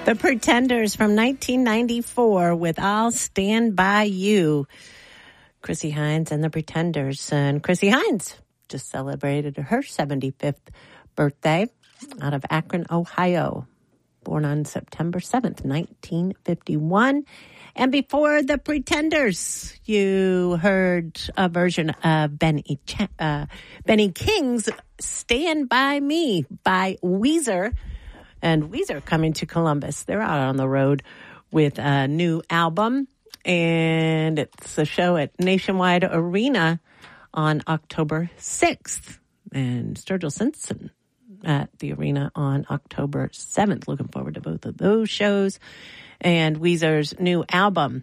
The Pretenders from 1994 with I'll Stand By You. Chrissie Hynde and the Pretenders. And Chrissie Hynde just celebrated her 75th birthday out of Akron, Ohio. Born on September 7th, 1951. And before the Pretenders, you heard a version of Benny King's Stand By Me by Weezer. And Weezer coming to Columbus. They're out on the road with a new album. And it's a show at Nationwide Arena on October 6th. And Sturgill Simpson at the arena on October 7th. Looking forward to both of those shows. And Weezer's new album,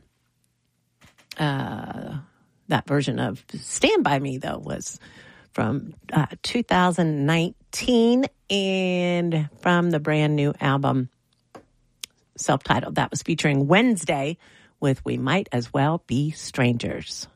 that version of Stand By Me, though, was from 2019 and from the brand new album, self-titled. That was featuring Wednesday with We Might As Well Be Strangers.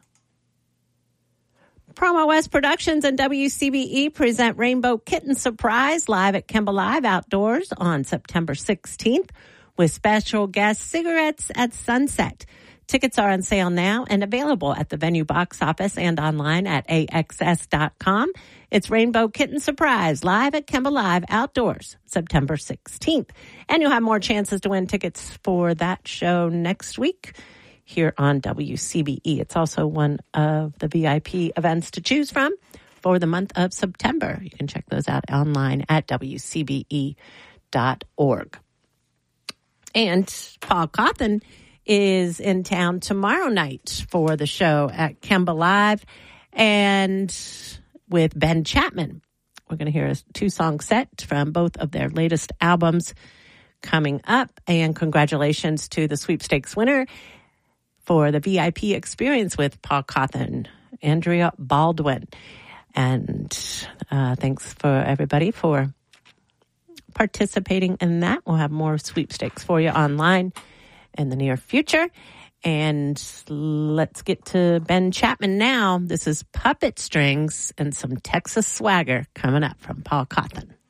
Promo West Productions and WCBE present Rainbow Kitten Surprise live at Kemba Live Outdoors on September 16th with special guest Cigarettes at Sunset. Tickets are on sale now and available at the venue box office and online at AXS.com. It's Rainbow Kitten Surprise live at Kemba Live Outdoors, September 16th. And you'll have more chances to win tickets for that show next week here on WCBE. It's also one of the VIP events to choose from for the month of September. You can check those out online at WCBE.org. And Paul Cawthon is in town tomorrow night for the show at Kemba Live and with Ben Chapman. We're going to hear a 2-song set from both of their latest albums coming up. And congratulations to the sweepstakes winner for the VIP experience with Paul Cawthon, Andrea Baldwin. And thanks for everybody for participating in that. We'll have more sweepstakes for you online in the near future. And let's get to Ben Chapman now. This is Puppet Strings and some Texas swagger coming up from Paul Cawthon.